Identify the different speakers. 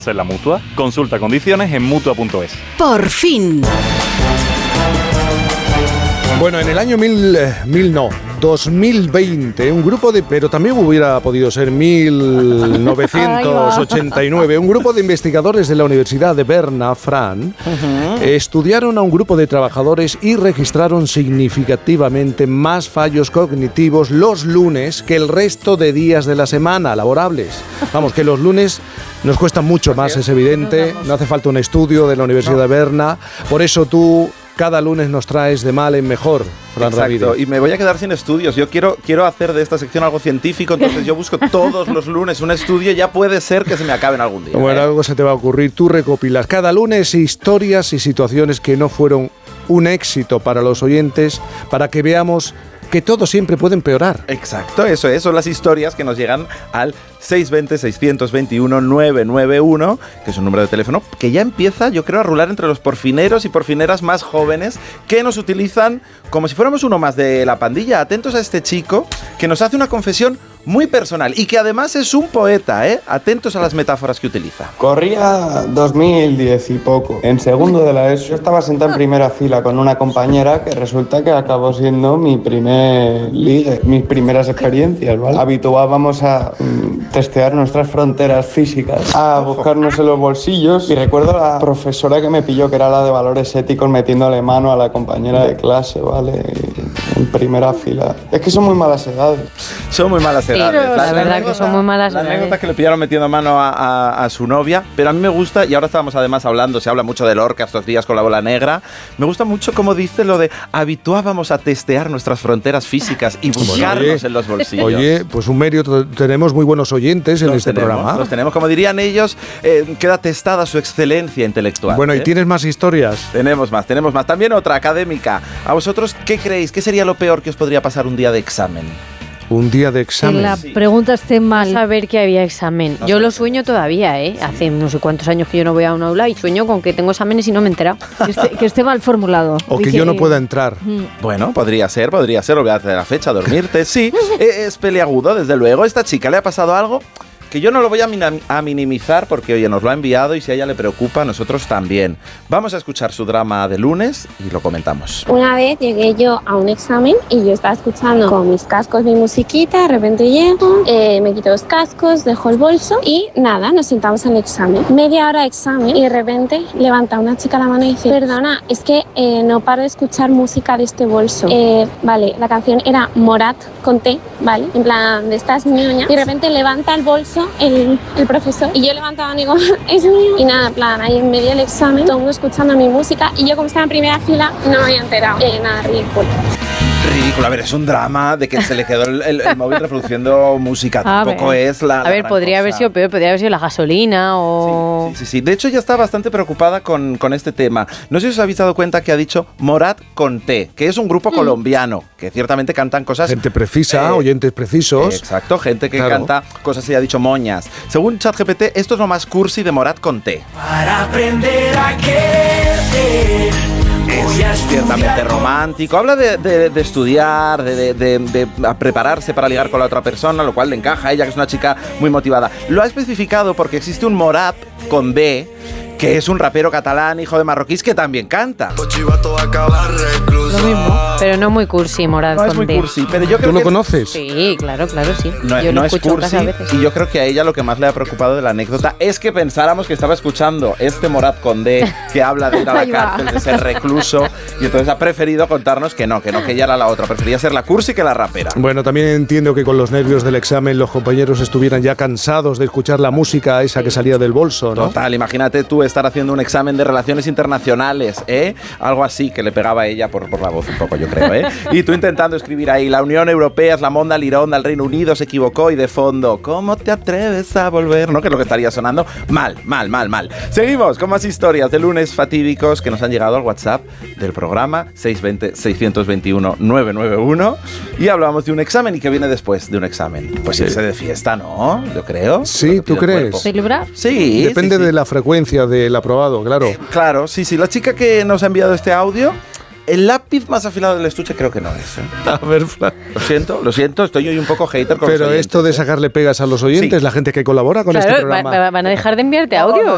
Speaker 1: En la Mutua, consulta condiciones en Mutua.es.
Speaker 2: Por fin.
Speaker 3: Bueno, en el año 2020, un grupo de... Pero también hubiera podido ser 1989. Un grupo de investigadores de la Universidad de Berna, Fran, estudiaron a un grupo de trabajadores y registraron significativamente más fallos cognitivos los lunes que el resto de días de la semana laborables. Vamos, que los lunes nos cuesta mucho más, es evidente. No hace falta un estudio de la Universidad de Berna. Por eso tú... Cada lunes nos traes de mal en mejor, Fran Ramírez.
Speaker 4: Exacto, y me voy a quedar sin estudios. Yo quiero hacer de esta sección algo científico, entonces yo busco todos los lunes un estudio. Ya puede ser que se me acaben algún día.
Speaker 3: Bueno, algo se te va a ocurrir. Tú recopilas cada lunes historias y situaciones que no fueron un éxito para los oyentes, para que veamos que todo siempre puede empeorar.
Speaker 4: Exacto, eso es. Son las historias que nos llegan al 620-621-991, que es un número de teléfono que ya empieza, yo creo, a rular entre los porfineros y porfineras más jóvenes que nos utilizan como si fuéramos uno más de la pandilla. Atentos a este chico que nos hace una confesión muy personal y que además es un poeta, ¿eh? Atentos a las metáforas que utiliza.
Speaker 5: Corría 2010 y poco. En segundo de la ESO yo estaba sentado en primera fila con una compañera que resulta que acabó siendo mi primer ligue, mis primeras experiencias, ¿vale? Habituábamos a testear nuestras fronteras físicas, a buscarnos en los bolsillos, y recuerdo a la profesora que me pilló, que era la de valores éticos, metiéndole mano a la compañera de clase, ¿vale? En primera fila. Es que son muy malas edades.
Speaker 4: Son muy malas edades.
Speaker 6: La verdad que son muy malas edades.
Speaker 4: La anécdota que le pillaron metiendo mano a su novia, pero a mí me gusta, y ahora estábamos además hablando, se habla mucho de Lorca estos días con la bola negra, me gusta mucho como dice lo de habituábamos a testear nuestras fronteras físicas y buscarnos en los bolsillos.
Speaker 3: Oye, pues un mérito, tenemos muy buenos oyentes en este programa.
Speaker 4: Los tenemos, como dirían ellos, queda testada su excelencia intelectual.
Speaker 3: Bueno, ¿y tienes más historias?
Speaker 4: Tenemos más. También otra académica. ¿A vosotros qué creéis? ¿Qué sería lo peor que os podría pasar un día de examen?
Speaker 3: Un día de examen.
Speaker 6: Que la pregunta esté mal. Saber que había examen. Yo lo sueño todavía, ¿eh? Hace no sé cuántos años que yo no voy a un aula y sueño con que tengo exámenes y no me he enterado.
Speaker 2: Que esté mal formulado.
Speaker 3: O que yo no pueda entrar.
Speaker 4: Bueno, podría ser, olvídate de la fecha, dormirte. Sí, es peliagudo, desde luego. ¿Esta chica le ha pasado algo? Que yo no lo voy a minimizar porque, oye, nos lo ha enviado y si a ella le preocupa, a nosotros también. Vamos a escuchar su drama de lunes y lo comentamos.
Speaker 7: Una vez llegué yo a un examen y yo estaba escuchando con mis cascos mi musiquita, de repente llego, me quito los cascos, dejo el bolso y nada, nos sentamos en el examen. Media hora de examen y de repente levanta una chica la mano y dice: perdona, es que no paro de escuchar música de este bolso. Vale, la canción era Morat con T, ¿vale? En plan, de estas ñoñas. Y de repente levanta el bolso el profesor y yo levantaba y digo: es mío. Y nada, en plan, ahí en medio del examen, todo el mundo escuchando mi música y yo, como estaba en primera fila, no me había enterado. Nada, ridículo.
Speaker 4: Ridículo, a ver, es un drama de que se le quedó el móvil reproduciendo música. Tampoco es la.
Speaker 6: A ver, podría haber sido peor, podría haber sido la gasolina o.
Speaker 4: Sí. De hecho, ya está bastante preocupada con este tema. No sé si os habéis dado cuenta que ha dicho Morat con T, que es un grupo colombiano, que ciertamente cantan cosas.
Speaker 3: Gente precisa, oyentes precisos.
Speaker 4: Exacto, gente que canta cosas, y ha dicho moñas. Según ChatGPT, esto es lo más cursi de Morat con T.
Speaker 8: Para aprender a quererte.
Speaker 4: Es ciertamente romántico. Habla de estudiar, de prepararse para ligar con la otra persona, lo cual le encaja a ella, que es una chica muy motivada. Lo ha especificado porque existe un Morat con B, que es un rapero catalán, hijo de marroquíes, que también canta.
Speaker 6: Lo mismo, pero no muy cursi, Morat con
Speaker 4: es muy
Speaker 6: D.
Speaker 4: cursi, pero yo creo
Speaker 3: ¿Tú lo conoces?
Speaker 6: Sí, claro, sí.
Speaker 4: No,
Speaker 6: lo
Speaker 4: es
Speaker 6: escucho
Speaker 4: cursi,
Speaker 6: a veces.
Speaker 4: y yo creo que a ella lo que más le ha preocupado de la anécdota es que pensáramos que estaba escuchando este Morat con D, que habla de ir a la cárcel, de ser recluso, y entonces ha preferido contarnos que ella era la otra, prefería ser la cursi que la rapera.
Speaker 3: Bueno, también entiendo que con los nervios del examen los compañeros estuvieran ya cansados de escuchar la música esa que salía del bolso, ¿no?
Speaker 4: Total, imagínate tú estar haciendo un examen de relaciones internacionales, algo así que le pegaba a ella por la voz un poco, yo creo, y tú intentando escribir ahí: la Unión Europea es la monda lironda, el Reino Unido se equivocó, y de fondo: ¿cómo te atreves a volver? ¿No? Que es lo que estaría sonando. Mal. Seguimos con más historias de lunes fatídicos que nos han llegado al WhatsApp del programa 620-621-991, y hablamos de un examen. ¿Y qué viene después de un examen? Pues irse de fiesta, ¿no? Yo creo.
Speaker 3: Sí, ¿tú crees?
Speaker 6: ¿Celebrar?
Speaker 4: Sí.
Speaker 3: Depende de la frecuencia del aprobado, claro.
Speaker 4: Claro, sí. La chica que nos ha enviado este audio, el lápiz más afilado del estuche creo que no es.
Speaker 3: A ver, Fran.
Speaker 4: Lo siento, estoy hoy un poco hater con
Speaker 3: Pero
Speaker 4: los oyentes,
Speaker 3: esto de sacarle pegas a los oyentes, la gente que colabora con este programa.
Speaker 6: ¿Van a dejar de enviarte audio?